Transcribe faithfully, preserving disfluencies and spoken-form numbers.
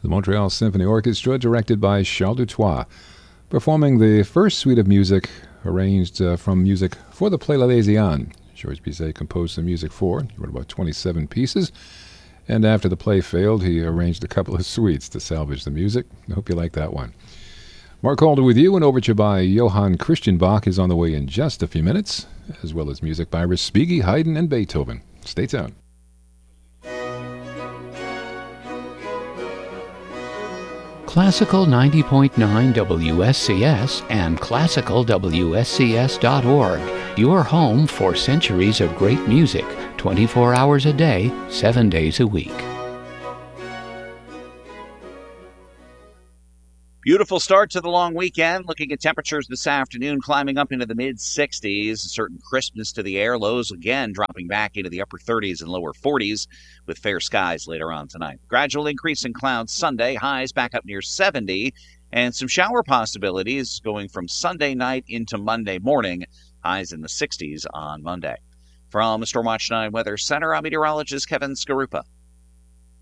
the Montreal Symphony Orchestra, directed by Charles Dutoit, performing the first suite of music arranged uh, from music for the Play l'Arlésienne. Georges Bizet composed some music for. He wrote about twenty-seven pieces, and after the play failed, he arranged a couple of suites to salvage the music. I hope you like that one. Mark Calder with you. An overture by Johann Christian Bach is on the way in just a few minutes, as well as music by Respighi, Haydn, and Beethoven. Stay tuned. Classical ninety point nine W S C S and classical W S C S dot org. Your home for centuries of great music, twenty-four hours a day, seven days a week. Beautiful start to the long weekend. Looking at temperatures this afternoon, climbing up into the mid sixties. A certain crispness to the air. Lows again dropping back into the upper thirties and lower forties with fair skies later on tonight. Gradual increase in clouds Sunday. Highs back up near seventy. And some shower possibilities going from Sunday night into Monday morning. Highs in the sixties on Monday. From the Stormwatch nine Weather Center, I'm meteorologist Kevin Skarupa.